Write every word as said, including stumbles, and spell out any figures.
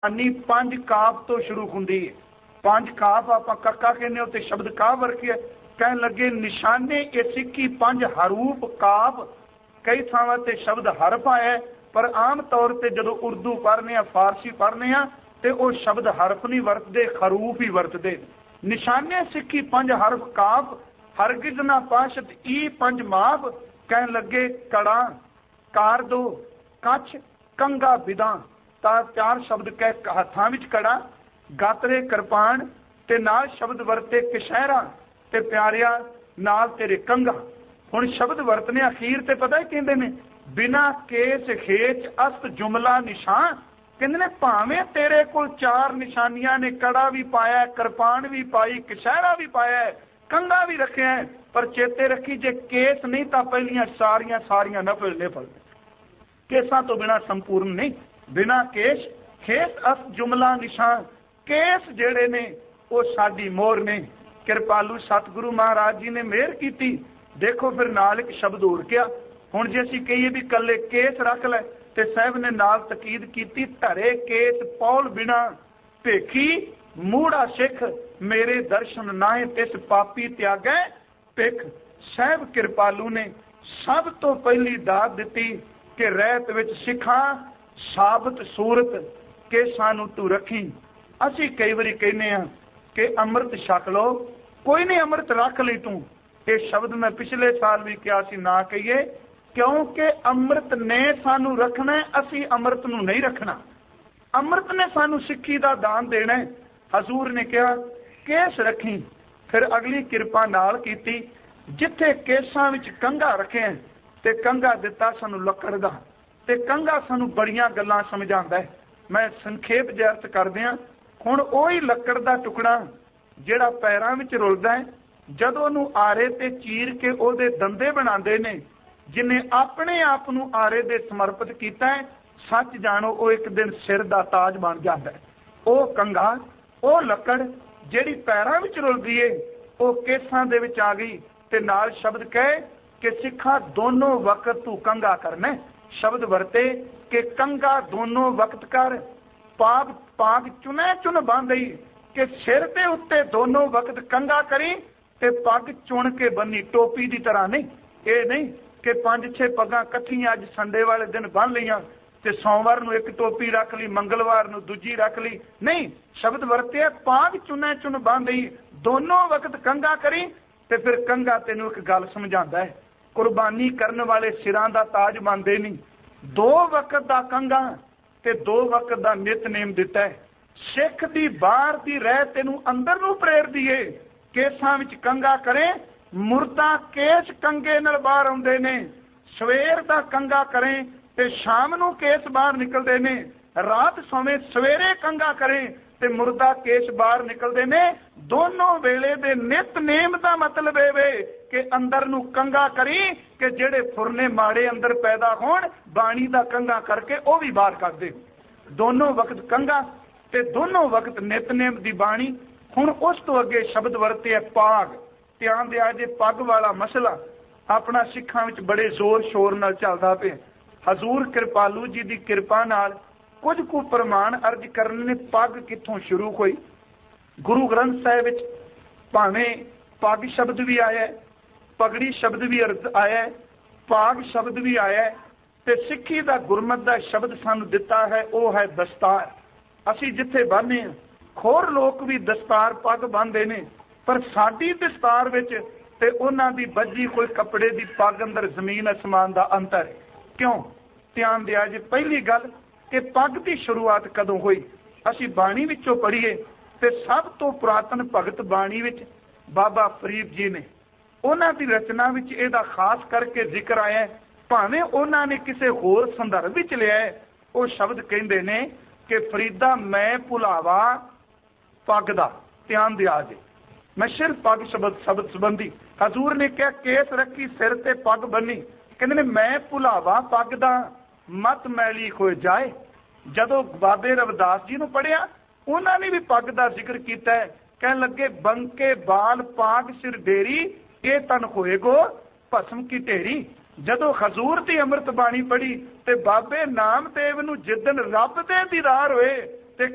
बानी पंज काफ तो शुरू हुंदी है। पंज काफ आपां कक्का कहने उत्ते शब्द काफ वरखे कहन लगे निशाने ये सिक्की पंज हरूप काफ कई थावां ते शब्द हरफ आया पर आम तौर पर जो उर्दू पढ़ने फारसी पढ़ने तो वह शब्द हरफ नहीं वरतते खरूफ ही वरतते। निशाने सिक्की पंज हरफ काफ हरगिज ना पाशत ई पंज माफ कहन लगे कड़ा कार दो कछ कंगा बिदा ता चार शब्द कह हथां विच कड़ा गातरे किरपान ते नाल शब्द वरते कशहरा ते प्यारिया नाल तेरे कंगा। हुण शब्द वरतने अखीर ते पता ही कहंदे ने बिना केस खेच अस्त जुमला निशान कहंदे ने भावें तेरे कोल चार निशानियां ने कड़ा भी पाया किरपान भी पाई कशहरा भी पाया कंगा भी रखिया है पर चेते रखी जे केस नहीं तो पहलियां सारियां सारियां नफल नफल केसा तो बिना संपूर्ण नहीं। बिना केस खेस अस्त जुमला निशान केस जेड़े ने वो साडी मोहर ने। कृपालू सतगुरु महाराज जी ने मेहर की। देखो फिर नाल एक शब्द होर क्या हुण जे असीं कहिए भी कल्ले केस रख लै ते साहब ने नाल तकीद की धरे केस पौल बिना भेखी मूड़ा सिख मेरे दर्शन नाए तिस पापी त्यागै भिख। साहब कृपालू ने सब तो पहली दात दी कि रहत विच सिखा साबत सूरत के सानू तू रखी। असी कई बारी कहने कि अमृत छक लो कोई नहीं अमृत रख ली तू। ये शब्द मैं पिछले साल भी कहा सी ना कहिए क्योंकि अमृत ने सानू रखना है असी अमृत नू नहीं रखना। अमृत ने सानू सिक्खी का दान देना है। हजूर ने कहा केस रखी फिर अगली किरपा नाल कीती जिथे केसां विच कंघा रखे हैं ते कंघा दिता सानू लकड़ दा ते कंघा सानू बड़ियां गल्लां समझांदा है। मैं संखेप जिहा अर्थ कर दियां हुण ओही लकड़ दा टुकड़ा जिहड़ा पैरां विच रुलदा है जदों ओनू आरे ते चीर के ओहदे दंदे बनांदे ने जिन्हें अपने आप नू आरे दे समर्पित कीता है सच जानो वो एक दिन सिर दा ताज बन जाता है। वो कंघा वो लकड़ जिहड़ी पैरां विच रुलदी है वो केसां दे विच आ गई ते नाल शब्द कहे कि सिखा दोनों वक्त तू कंघा करना। शब्द वरते कि कंघा दोनों वक्त कर पाग पाग चुने चुन बांधई कि सिर के उत्ते दोनों वक्त कंघा करी ते पग चुन के बनी टोपी की तरह नहीं। ये नहीं कि पांच छे पगां कट्ठियां अज संडे वाले दिन बन लिया ते सोमवार नू एक टोपी रख ली मंगलवार नू दूजी रख ली नहीं। शब्द वरते पाग चुने चुन बांधई दोनों वक्त कंघा करी ते फिर कंघा तेनू एक गल समझांदा है कुर्बानी करने वाले सिरां दा ताज बनदे नहीं। दो वक्त दा कंघा ते दो वक्त दा नितनेम दिता है। सिख दी बाहर दी रह तेनू अंदर नू प्रेरदी है। केसां विच कंघा करे मुर्दा केस कंघे नाल बाहर आउंदे ने। सवेर दा कंघा करे ते शाम नू केस बाहर निकलदे ने। रात सोवे सवेरे कंघा करे ते मुर्दा केस बाहर निकलदे ने। दोनों वेले दे नितनेम दा मतलब है वे कि अंदर नू कंघा करी कि जेड़े फुरने माड़े अंदर पैदा होण बाणी दा कंघा करके वो भी बाहर कर दे। दोनों वक्त कंघा ते दोनों वक्त नितनेम दी बाणी। हुण उस तो अगे शब्द वरते है पाग। ध्यान दिया जे पग वाला मसला अपना सिखां विच बड़े जोर शोर नाल चलदा पिया। हजूर कृपालू जी दी किरपा नाल कुछ कु प्रमाण अर्ज करने ने पग कित्थों शुरू होई। गुरु ग्रंथ साहिब विच भावें पग शब्द भी आया है पगड़ी शब्द भी आया है पाग शब्द भी आया है ते सिक्खी दा गुरमत दा शब्द सानू दिता है वो है दस्तार। असी जिथे बन्ने खोर लोग भी दस्तार पग बन्नदे ने पर साडी दस्तार विच ते उन्हां दी बज्जी कोई कपड़े दी पग अंदर जमीन आसमान दा अंतर है। क्यों ध्यान दिया जी पहली गल कि पग की शुरुआत कदों हुई। असी बाणी विचों पढ़ीए ते सब तो पुरातन भगत बाणी विच बाबा फरीद जी ने उन्हां दी रचना विच इहदा खास करके जिक्र आया है। भावें उन्हां ने किसी होर संदर्भ विच लिया है। वो शब्द कहंदे ने कि फरीदा मैं भुलावा पग दा। ध्यान दिया जी मैं सिर्फ पग शब्द शब्द संबंधी हजूर ने क्या केस रखी सिर ते पग बनी कहंदे ने मैं भुलावा पग दा मत मैली हो जाए। जदों बाबे रविदास जी नूं पढ़िया उन्होंने भी पग का जिक्र किया है। कहन लगे बंके बाल पाग सिर डेरी ये तन होए गो भस्म की ढेरी। जदों हजूर की अमृत बाणी पढ़ी ते बाबे नामदेव नूं जिदन रब दे दीदार होए